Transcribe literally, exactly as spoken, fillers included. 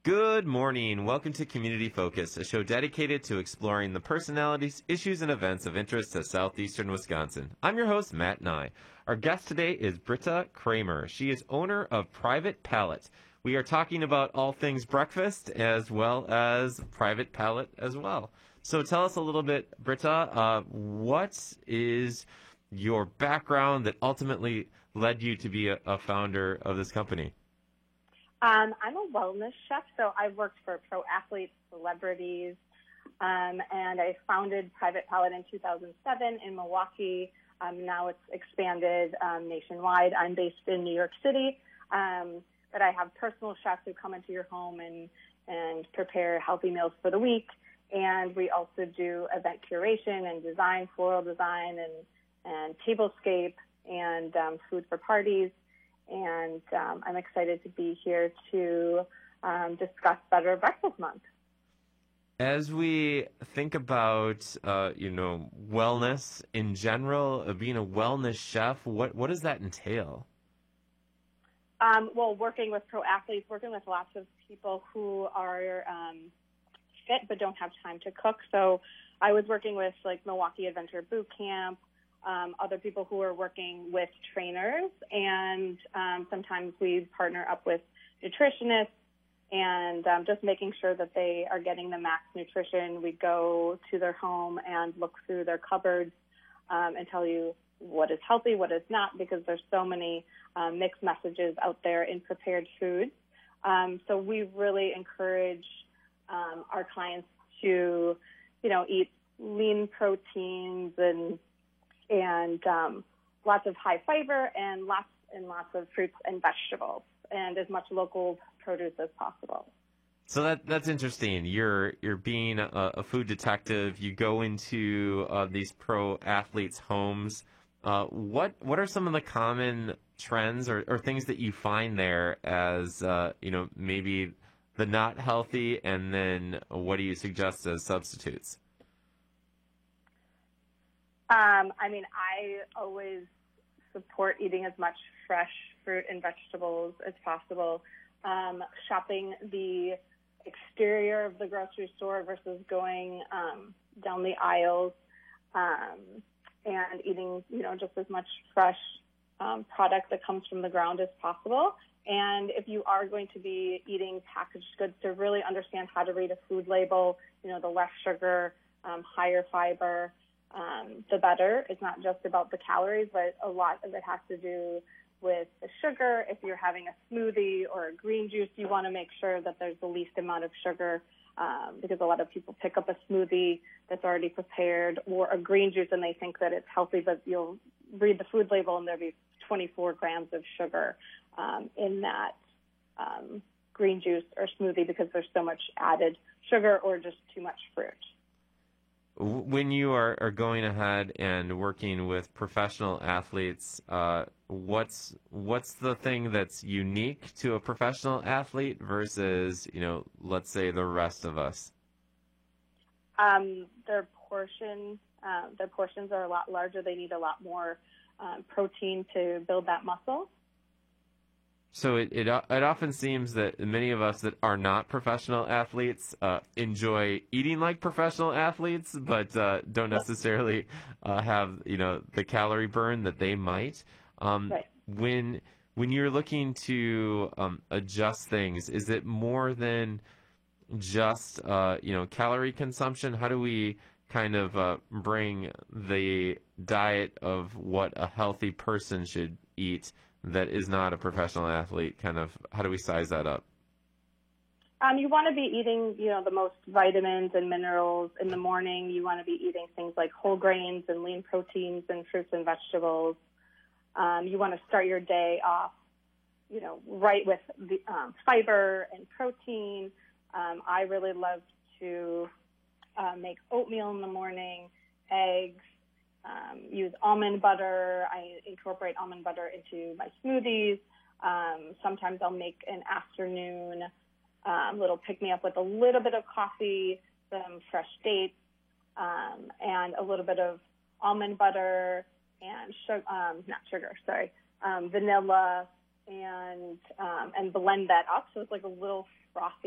Good morning. Welcome to Community Focus, a show dedicated to exploring the personalities, issues, and events of interest to southeastern Wisconsin. I'm your host, Matt Nye. Our guest today is Britta Kramer. She is owner of Private Palate. We are talking about all things breakfast as well as Private Palate as well. So tell us a little bit, Britta, uh, what is your background that ultimately led you to be a, a founder of this company? Um, I'm a wellness chef, so I've worked for pro athletes, celebrities, um, and I founded Private Palate in two thousand seven in Milwaukee. Um, now it's expanded um, nationwide. I'm based in New York City, um, but I have personal chefs who come into your home and, and prepare healthy meals for the week. And we also do event curation and design, floral design, and, and tablescape, and um, food for parties. And um, I'm excited to be here to um, discuss Better Breakfast Month. As we think about, uh, you know, wellness in general, uh, being a wellness chef, what, what does that entail? Um, well, working with pro athletes, working with lots of people who are um, fit but don't have time to cook. So I was working with like Milwaukee Adventure Boot Camp, Um, other people who are working with trainers, and um, sometimes we partner up with nutritionists and um, just making sure that they are getting the max nutrition. We go to their home and look through their cupboards um, and tell you what is healthy, what is not, because there's so many um, mixed messages out there in prepared foods. Um, so we really encourage um, our clients to, you know, eat lean proteins and and um, lots of high fiber and lots and lots of fruits and vegetables and as much local produce as possible. So that that's interesting. You're you're being a, a food detective. You go into uh, these pro athletes' homes. Uh, what what are some of the common trends or, or things that you find there as uh, you know, maybe the not healthy, and then what do you suggest as substitutes? Um, I mean, I always support eating as much fresh fruit and vegetables as possible. Um, shopping the exterior of the grocery store versus going um, down the aisles, um, and eating, you know, just as much fresh um, product that comes from the ground as possible. And if you are going to be eating packaged goods, to really understand how to read a food label, you know, the less sugar, um, higher fiber, Um, the better. It's not just about the calories, but a lot of it has to do with the sugar. If you're having a smoothie or a green juice, you want to make sure that there's the least amount of sugar, um, because a lot of people pick up a smoothie that's already prepared or a green juice and they think that it's healthy, but you'll read the food label and there'll be twenty-four grams of sugar um, in that um, green juice or smoothie because there's so much added sugar or just too much fruit. When you are, are going ahead and working with professional athletes, uh, what's what's the thing that's unique to a professional athlete versus, you know, let's say the rest of us? Um, their portion, uh, their portions are a lot larger. They need a lot more um, protein to build that muscle. So it, it it often seems that many of us that are not professional athletes uh, enjoy eating like professional athletes, but uh, don't necessarily uh, have, you know, the calorie burn that they might. Um, Right. When when you're looking to um, adjust things, is it more than just uh, you know, calorie consumption? How do we kind of uh, bring the diet of what a healthy person should eat that is not a professional athlete, kind of, how do we size that up? Um, you want to be eating, you know, the most vitamins and minerals in the morning. You want to be eating things like whole grains and lean proteins and fruits and vegetables. Um, you want to start your day off, you know, right with the um, fiber and protein. Um, I really love to uh, make oatmeal in the morning, eggs, um, use almond butter. I incorporate almond butter into my smoothies. Um, sometimes I'll make an afternoon um, little pick-me-up with a little bit of coffee, some fresh dates, um, and a little bit of almond butter and sugar, um, not sugar, sorry, um, vanilla, and um, and blend that up so it's like a little frothy